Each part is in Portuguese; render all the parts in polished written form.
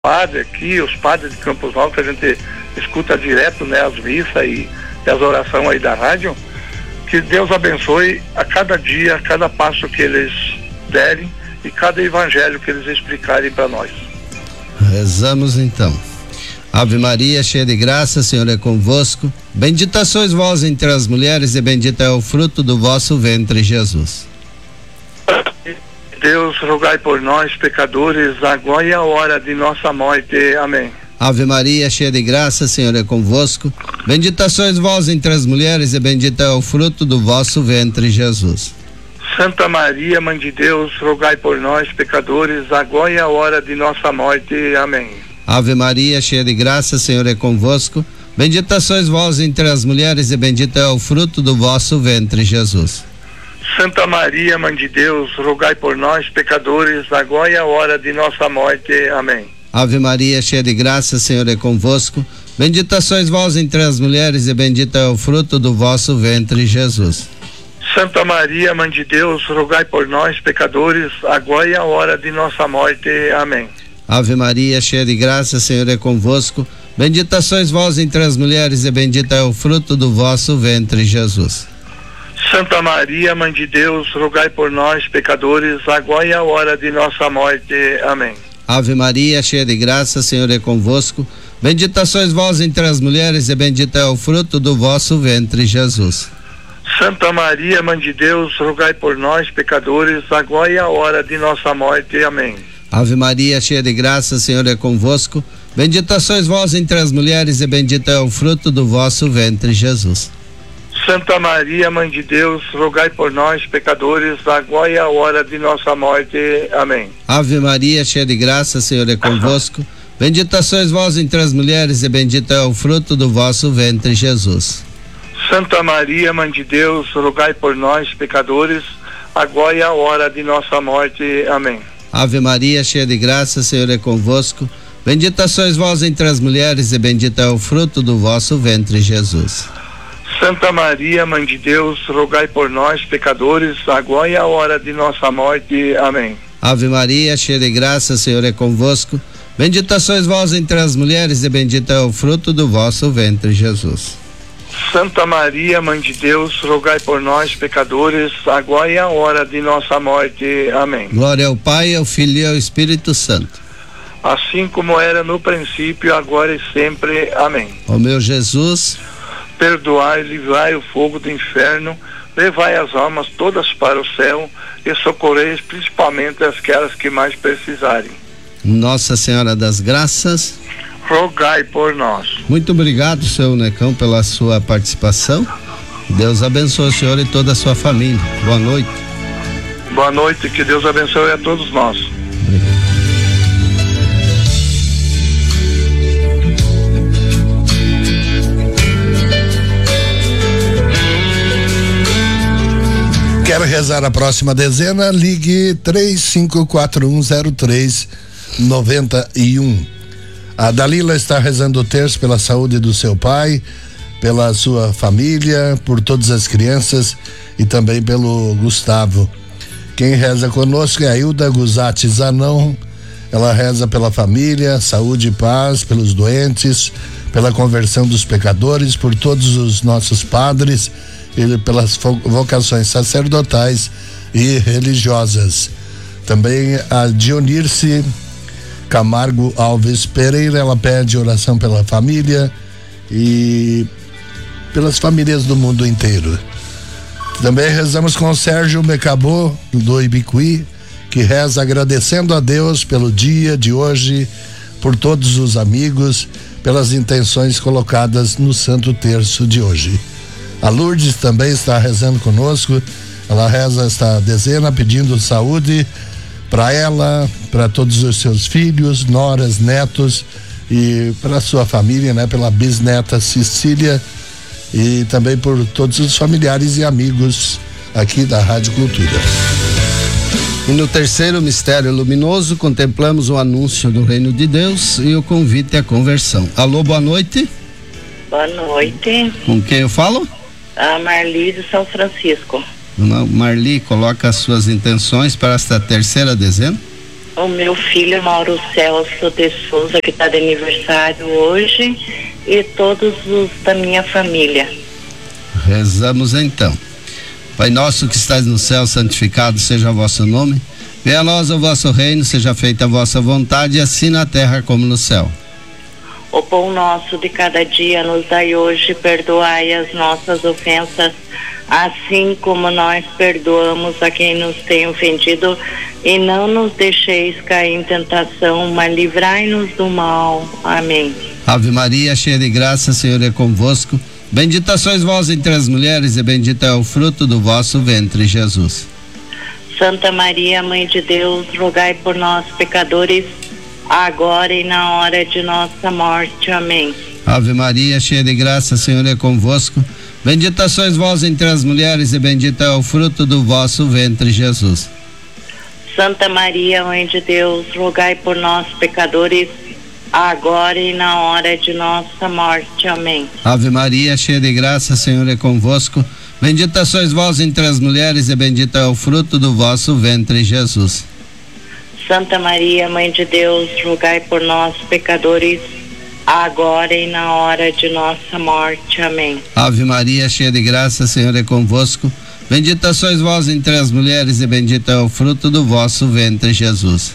padre aqui, os padres de Campos Novos, que a gente escuta direto, né, as missas e as orações aí da rádio. Que Deus abençoe a cada dia, a cada passo que eles derem e cada evangelho que eles explicarem para nós. Rezamos então. Ave Maria, cheia de graça, o Senhor é convosco. Bendita sois vós entre as mulheres e bendito é o fruto do vosso ventre, Jesus. Deus, rogai por nós, pecadores, agora e a hora de nossa morte. Amém. Ave Maria, cheia de graça, o Senhor é convosco. Bendita sois vós entre as mulheres e bendito é o fruto do vosso ventre, Jesus. Santa Maria, Mãe de Deus, rogai por nós, pecadores, agora e a hora de nossa morte. Amém. Ave Maria, cheia de graça, o Senhor é convosco. Bendita sois vós entre as mulheres e bendito é o fruto do vosso ventre, Jesus. Santa Maria, Mãe de Deus, rogai por nós, pecadores, agora e a hora de nossa morte. Amém. Ave Maria, cheia de graça, o Senhor é convosco. Bendita sois vós entre as mulheres e bendito é o fruto do vosso ventre, Jesus. Santa Maria, Mãe de Deus, rogai por nós, pecadores, agora e a hora de nossa morte. Amém. Ave Maria, cheia de graça, o Senhor é convosco. Bendita sois vós entre as mulheres e bendito é o fruto do vosso ventre, Jesus. Santa Maria, Mãe de Deus, rogai por nós, pecadores, agora e a hora de nossa morte. Amém. Ave Maria, cheia de graça, o Senhor é convosco. Bendita sois vós entre as mulheres e bendito é o fruto do vosso ventre, Jesus. Santa Maria, Mãe de Deus, rogai por nós, pecadores, agora e a hora de nossa morte. Amém. Ave Maria, cheia de graça, o Senhor é convosco. Bendita sois vós entre as mulheres e bendito é o fruto do vosso ventre, Jesus. Santa Maria, Mãe de Deus, rogai por nós, pecadores, agora e a hora de nossa morte. Amém. Ave Maria, cheia de graça, o Senhor é convosco. Bendita sois vós entre as mulheres e bendito é o fruto do vosso ventre, Jesus. Santa Maria, Mãe de Deus, rogai por nós, pecadores, agora e a hora de nossa morte. Amém. Ave Maria, cheia de graça, o Senhor é convosco. Bendita sois vós entre as mulheres e bendito é o fruto do vosso ventre, Jesus. Santa Maria, Mãe de Deus, rogai por nós, pecadores, agora e a hora de nossa morte. Amém. Ave Maria, cheia de graça, o Senhor é convosco. Bendita sois vós entre as mulheres e bendito é o fruto do vosso ventre, Jesus. Santa Maria, Mãe de Deus, rogai por nós, pecadores, agora e a hora de nossa morte. Amém. Glória ao Pai, ao Filho e ao Espírito Santo. Assim como era no princípio, agora e sempre. Amém. Ó meu Jesus, perdoai, livrai o fogo do inferno, levai as almas todas para o céu e socorreis principalmente aquelas que mais precisarem. Nossa Senhora das Graças, rogai por nós. Muito obrigado, seu Necão, pela sua participação. Deus abençoe o senhor e toda a sua família. Boa noite. Boa noite, que Deus abençoe a todos nós. Obrigado. Quer rezar a próxima dezena? Ligue 35410391. A Dalila está rezando o terço pela saúde do seu pai, pela sua família, por todas as crianças e também pelo Gustavo. Quem reza conosco é a Hilda Guzatti Zanão. Ela reza pela família, saúde e paz, pelos doentes, pela conversão dos pecadores, por todos os nossos padres e pelas vocações sacerdotais e religiosas. Também a Dionirce Camargo Alves Pereira, ela pede oração pela família e pelas famílias do mundo inteiro. Também rezamos com o Sérgio Mecabô do Ibicuí, que reza agradecendo a Deus pelo dia de hoje, por todos os amigos, pelas intenções colocadas no Santo Terço de hoje. A Lourdes também está rezando conosco. Ela reza esta dezena pedindo saúde para ela, para todos os seus filhos, noras, netos e para sua família, né? Pela bisneta Cecília e também por todos os familiares e amigos aqui da Rádio Cultura. E no terceiro mistério luminoso contemplamos o anúncio do reino de Deus e o convite à conversão. Alô, boa noite. Boa noite. Com quem eu falo? A Marli de São Francisco. Dona Marli, coloca as suas intenções para esta terceira dezena. o meu filho Mauro Celso de Souza, que está de aniversário hoje, e todos os da minha família. Rezamos então. Pai nosso que estás no céu, santificado seja o vosso nome. Venha a nós o vosso reino, seja feita a vossa vontade, assim na terra como no céu. O pão nosso de cada dia nos dai hoje, perdoai as nossas ofensas, assim como nós perdoamos a quem nos tem ofendido, e não nos deixeis cair em tentação, mas livrai-nos do mal. Amém. Ave Maria, cheia de graça, o Senhor é convosco. Bendita sois vós entre as mulheres, e bendito é o fruto do vosso ventre, Jesus. Santa Maria, Mãe de Deus, rogai por nós, pecadores, agora e na hora de nossa morte. Amém. Ave Maria, cheia de graça, o Senhor é convosco. Bendita sois vós entre as mulheres, e bendito é o fruto do vosso ventre, Jesus. Santa Maria, Mãe de Deus, rogai por nós, pecadores, agora e na hora de nossa morte. Amém. Ave Maria, cheia de graça, o Senhor é convosco. Bendita sois vós entre as mulheres, e bendito é o fruto do vosso ventre, Jesus. Santa Maria, Mãe de Deus, rogai por nós, pecadores, agora e na hora de nossa morte. Amém. Ave Maria, cheia de graça, o Senhor é convosco. Bendita sois vós entre as mulheres, e bendito é o fruto do vosso ventre, Jesus.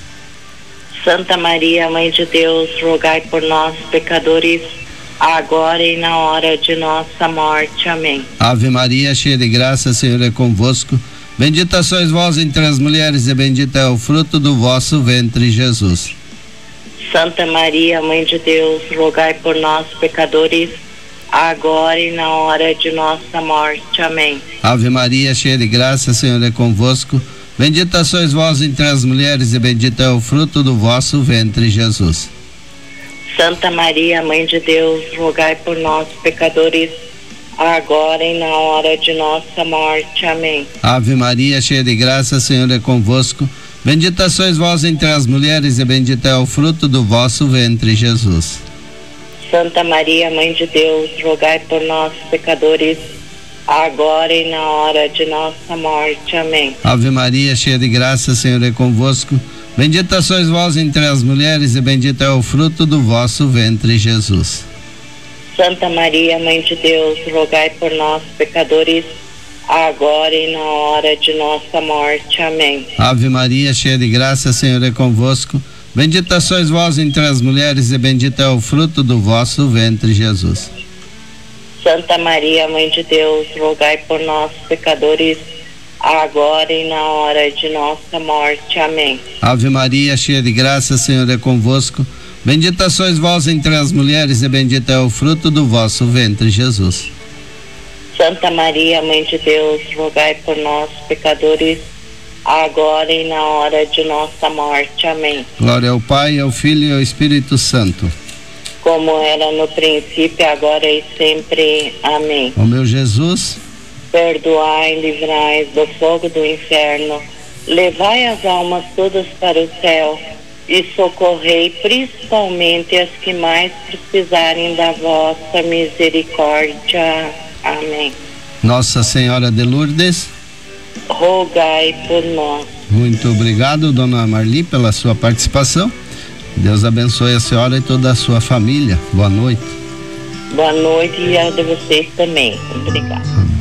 Santa Maria, Mãe de Deus, rogai por nós, pecadores, agora e na hora de nossa morte. Amém. Ave Maria, cheia de graça, o Senhor é convosco. Bendita sois vós entre as mulheres, e bendito é o fruto do vosso ventre, Jesus. Santa Maria, Mãe de Deus, rogai por nós, pecadores, agora e na hora de nossa morte. Amém. Ave Maria, cheia de graça, o Senhor é convosco. Bendita sois vós entre as mulheres, e bendito é o fruto do vosso ventre, Jesus. Santa Maria, Mãe de Deus, rogai por nós, pecadores, agora e na hora de nossa morte. Amém. Ave Maria, cheia de graça, o Senhor é convosco. Bendita sois vós entre as mulheres, e bendito é o fruto do vosso ventre, Jesus. Santa Maria, Mãe de Deus, rogai por nós, pecadores, agora e na hora de nossa morte. Amém. Ave Maria, cheia de graça, o Senhor é convosco. Bendita sois vós entre as mulheres, e bendito é o fruto do vosso ventre, Jesus. Santa Maria, Mãe de Deus, rogai por nós, pecadores, agora e na hora de nossa morte. Amém. Ave Maria, cheia de graça, o Senhor é convosco. Bendita sois vós entre as mulheres, e bendito é o fruto do vosso ventre, Jesus. Santa Maria, Mãe de Deus, rogai por nós, pecadores, agora e na hora de nossa morte. Amém. Ave Maria, cheia de graça, o Senhor é convosco. Bendita sois vós entre as mulheres, e bendito é o fruto do vosso ventre, Jesus. Santa Maria, Mãe de Deus, rogai por nós, pecadores, agora e na hora de nossa morte. Amém. Glória ao Pai, ao Filho e ao Espírito Santo. Como era no princípio, agora e sempre. Amém. Ó meu Jesus, perdoai, livrai do fogo do inferno, levai as almas todas para o céu e socorrei principalmente as que mais precisarem da vossa misericórdia. Amém. Nossa Senhora de Lourdes, rogai por nós. Muito obrigado, dona Marli, pela sua participação. Deus abençoe a senhora e toda a sua família. Boa noite. Boa noite e a de vocês também. Obrigada.